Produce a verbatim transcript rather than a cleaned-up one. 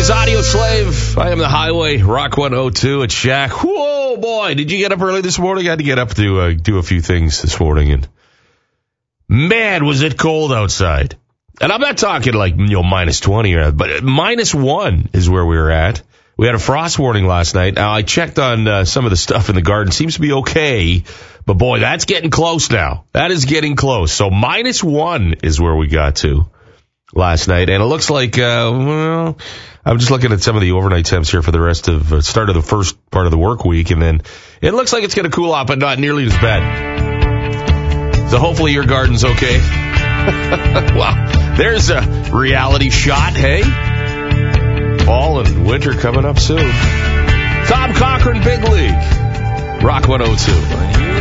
is Audio Slave. I am the Highway, Rock one oh two at Shaq. Whoa, boy, did you get up early this morning? I had to get up to uh, do a few things this morning, and man, was it cold outside. And I'm not talking like, you know, minus twenty, or but minus one is where we were at. We had a frost warning last night. Now, I checked on uh, some of the stuff in the garden. Seems to be okay, but boy, that's getting close now. That is getting close. So minus one is where we got to last night, and it looks like, uh, well, I'm just looking at some of the overnight temps here for the rest of, uh, start of the first part of the work week, and then it looks like it's going to cool off, but not nearly as bad. So hopefully your garden's okay. Wow, there's a reality shot, hey? Fall and winter coming up soon. Tom Cochran, Big League. Rock one oh two.